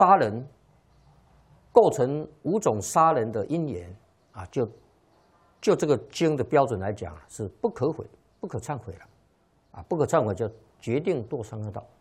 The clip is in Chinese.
8人构成5种杀人的因缘啊，就这个经的标准来讲是不可悔、不可忏悔了啊，不可忏悔就决定堕三恶道。